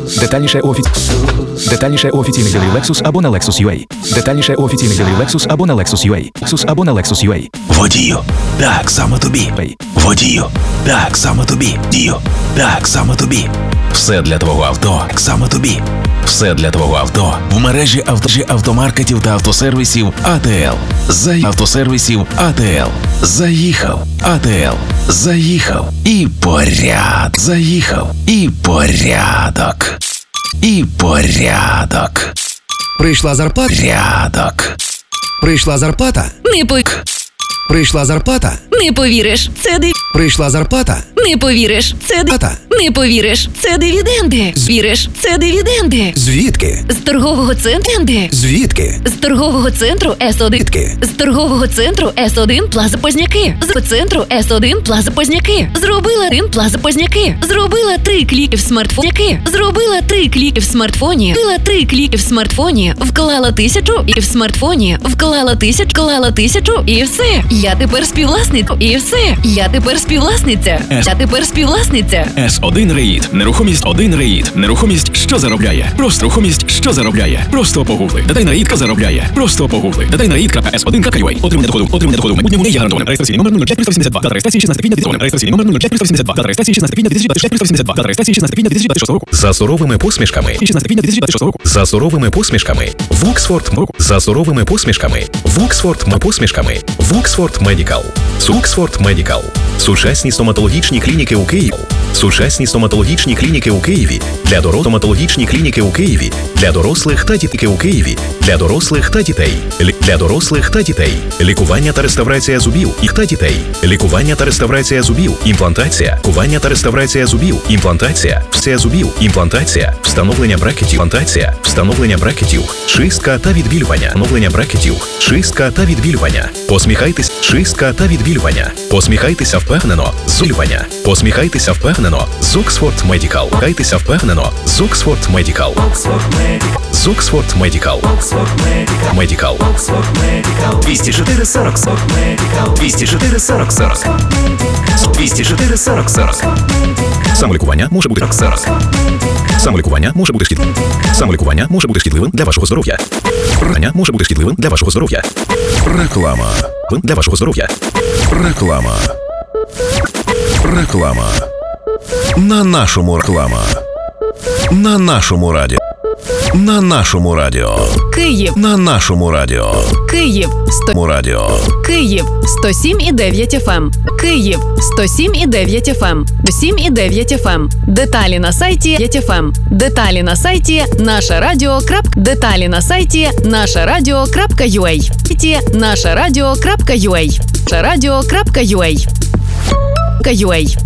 Детальніше у офіційних дилерів Lexus або на Lexus.ua. Детальніше у офіційних дилерів Lexus або на Lexus.ua. Lexus або на Lexus.ua. Водію, так, саме тобі. Водію, так, саме тобі. Дію, так, саме тобі. Все для твого авто, так, саме тобі. Все для твого авто в мережі автомаркетів та автосервісів АТЛ. Автосервісів АТЛ. Заїхав, АТЛ. Заїхав і порядок. Заїхав і порядок. І порядок. Прийшла зарплата. Порядок. Прийшла зарплата. Прийшла зарплата. Не повіриш, це Прийшла зарплата. Не повіриш, це Не повіриш, це дивіденди. Віриш, це дивіденди. Звідки? З торгового центру. Звідки? З торгового центру С1. Звідки? З торгового центру С1 Плаза Позняки. З центру С1 Плаза Позняки. Зробила 1 Плаза Позняки. Зробила 3 кліки в смартфоні. Зробила 3 кліки в смартфоні. Зробила 3 кліки в смартфоні. Вклала 1000 і в смартфоні. Вклала 1000 і все. Я тепер співвласниця. І все. Я тепер співвласниця. Я тепер співвласниця. С1 Реїд. Нерухомість 1 Реїд. Нерухомість, що заробляє. Просто рухомість, що заробляє. Просто погугли. Детальна Реїдка заробляє. Просто погугли. Детальна Реїд.с1.ua. Отримання доходу майбутньому не є гарантованим. Реєстраційний номер 05382. Дата реєстрації 16 квітня 2000. Реєстраційний номер 05382. Дата реєстрації 16 квітня 2026. Дата реєстрації 16 квітня 2026 року. За суровими посмішками. 16 квітня 2026 року. За суровими посмішками. В Оксфорд. За суровими посмішками. В Оксфорд. Посмішками. В Оксфорд Медікал. Оксфорд Медікал. Сучасні стоматологічні клініки у Києві. Сучасні стоматологічні клініки у Києві. Стоматологічні клініки у Києві. Для дорослих та дітей у Києві. Для дорослих та дітей. Для дорослих та дітей. Лікування та реставрація зубів і та дітей. Лікування та реставрація зубів. Імплантація. Лікування та реставрація зубів. Імплантація. Все зубів. Імплантація. Встановлення брекетів. Імплантація. Встановлення брекетів. Чистка та відбілювання. Встановлення брекетів. Чистка та відбілювання. Посміхайтесь. Чистка та відбілювання. Посміхайтеся впевнено. Зулювання. Посміхайтеся впевнено. З Оксфорд Медікал. Посміхайтеся впевнено. З Оксфорд Медікал. З Оксфорд Медікал. Медікал. 204 40 40. 204 40 40. 204 40 40. Самолікування може бути 40. Самолікування може бути шкідливим. Самолікування може бути шкідливим для вашого здоров'я. Рання може бути шкідливим для вашого здоров'я. Реклама. Для вашого здоров'я. Реклама. Реклама. На нашому реклама. На нашому радіо. На нашому радіо. Київ. На нашому радіо. Київ. Радіо. Київ 107,9 FM. Київ 107,9 FM. 107,9 FM. Деталі на сайті ЯТФМ. Деталі на сайті нашарадіо. Деталі на сайті нашарадіо.ua. Нашарадіо.ua. Нашарадіо.ua.